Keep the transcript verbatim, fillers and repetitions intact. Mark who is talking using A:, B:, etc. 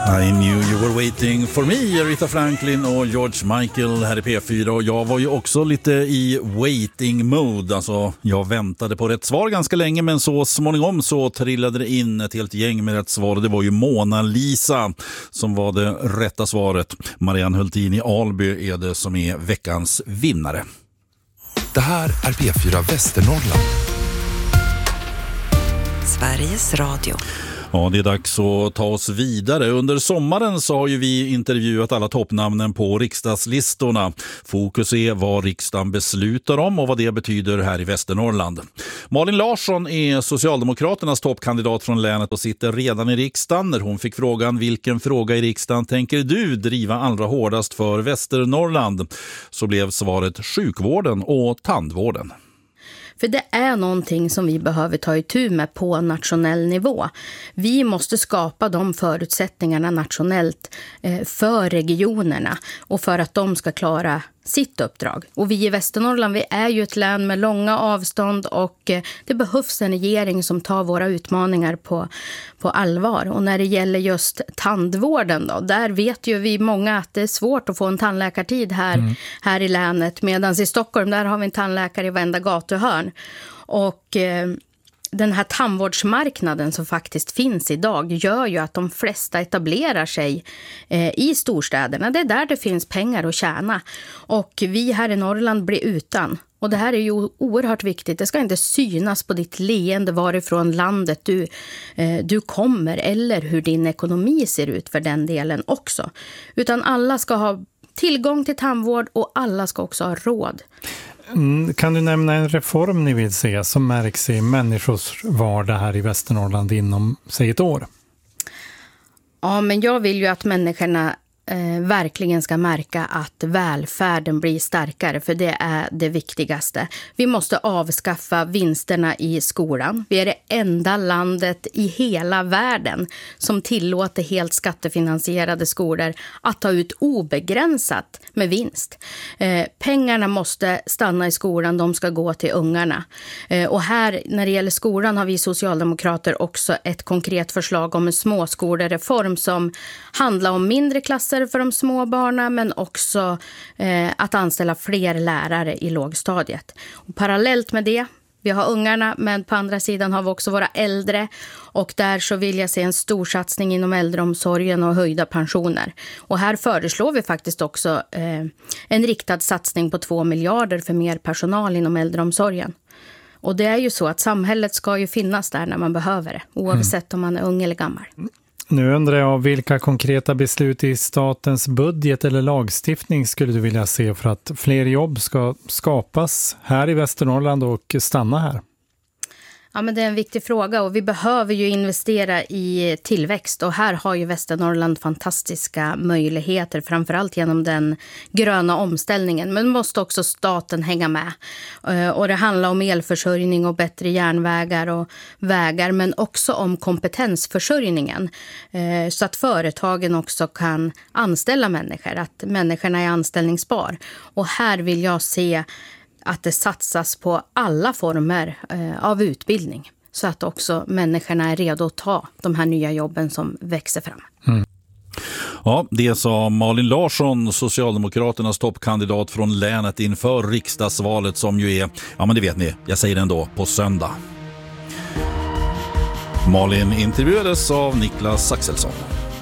A: I knew you were waiting for me, Aretha Franklin och George Michael här i P fyra. Och jag var ju också lite i waiting mode. Alltså, jag väntade på rätt svar ganska länge, men så småningom så trillade det in ett helt gäng med rätt svar. Det var ju Mona Lisa som var det rätta svaret. Marianne Hultin i Alby är det som är veckans vinnare.
B: Det här är P fyra Västernorrland.
C: Sveriges Radio.
A: Ja, det är dags att ta oss vidare. Under sommaren så har ju vi intervjuat alla toppnamnen på riksdagslistorna. Fokus är vad riksdagen beslutar om och vad det betyder här i Västernorrland. Malin Larsson är Socialdemokraternas toppkandidat från länet och sitter redan i riksdagen. När hon fick frågan vilken fråga i riksdagen tänker du driva allra hårdast för Västernorrland, så blev svaret sjukvården och tandvården.
D: För det är någonting som vi behöver ta itu med på nationell nivå. Vi måste skapa de förutsättningarna nationellt för regionerna och för att de ska klara sitt uppdrag. Och vi i Västernorrland, vi är ju ett län med långa avstånd och det behövs en regering som tar våra utmaningar på, på allvar. Och när det gäller just tandvården då, där vet ju vi många att det är svårt att få en tandläkartid här, mm. här i länet. Medan i Stockholm, där har vi en tandläkare i varenda gatuhörn. Och eh, den här tandvårdsmarknaden som faktiskt finns idag gör ju att de flesta etablerar sig eh, i storstäderna. Det är där det finns pengar att tjäna. Och vi här i Norrland blir utan. Och det här är ju oerhört viktigt. Det ska inte synas på ditt leende varifrån landet du, eh, du kommer eller hur din ekonomi ser ut för den delen också. Utan alla ska ha tillgång till tandvård och alla ska också ha råd.
E: Kan du nämna en reform ni vill se som märks i människors vardag här i Västernorrland inom, säg ett år?
D: Ja, men jag vill ju att människorna eh, verkligen ska märka att välfärden blir starkare, för det är det viktigaste. Vi måste avskaffa vinsterna i skolan. Vi är det enda landet i hela världen som tillåter helt skattefinansierade skolor att ta ut obegränsat med vinst. Eh, pengarna måste stanna i skolan, de ska gå till ungarna. Eh, och här, när det gäller skolan, har vi socialdemokrater också ett konkret förslag om en småskolereform som handlar om mindre klasser för de små barnen, men också eh, att anställa fler lärare i lågstadiet. Och parallellt med det, vi har ungarna, men på andra sidan har vi också våra äldre, och där så vill jag se en stor satsning inom äldreomsorgen och höjda pensioner. Och här föreslår vi faktiskt också eh, en riktad satsning på två miljarder för mer personal inom äldreomsorgen. Och det är ju så att samhället ska ju finnas där när man behöver det, oavsett mm. om man är ung eller gammal.
E: Nu undrar jag, vilka konkreta beslut i statens budget eller lagstiftning skulle du vilja se för att fler jobb ska skapas här i Västernorrland och stanna här?
D: Ja, men det är en viktig fråga och vi behöver ju investera i tillväxt, och här har ju Västernorrland fantastiska möjligheter, framförallt genom den gröna omställningen, men måste också staten hänga med. Och det handlar om elförsörjning och bättre järnvägar och vägar, men också om kompetensförsörjningen, så att företagen också kan anställa människor, att människorna är anställningsbar. Och här vill jag se att det satsas på alla former eh, av utbildning, så att också människorna är redo att ta de här nya jobben som växer fram.
A: Mm. Ja, det sa Malin Larsson, Socialdemokraternas toppkandidat från länet inför riksdagsvalet som ju är, ja men det vet ni, jag säger det ändå, på söndag. Malin intervjuades av Niklas Axelsson.